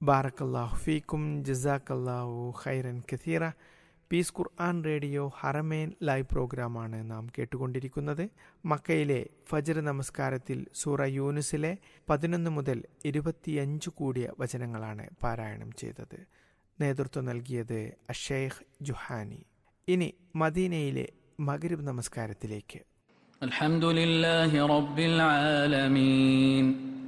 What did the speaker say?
ബാറക്കല്ലാഹു ഫീക്കും, ജസാക്കല്ലാഹു ഖൈറൻ കഥീറ. പീസ് ഖുർആൻ റേഡിയോ ഹറമേൻ ലൈവ് പ്രോഗ്രാമാണ് നാം കേട്ടുകൊണ്ടിരിക്കുന്നത്. മക്കയിലെ ഫജ്ർ നമസ്കാരത്തിൽ സൂറ യൂനുസിലെ 11 മുതൽ 25 കൂടിയ വചനങ്ങളാണ് പാരായണം ചെയ്തത്. നേതൃത്വം നൽകിയത് അഷേഖ് ജുഹാനി. ഇനി മദീനയിലെ മഗ്രിബ് നമസ്കാരത്തിലേക്ക്. അൽഹംദുലില്ലാഹി റബ്ബിൽ ആലമീൻ.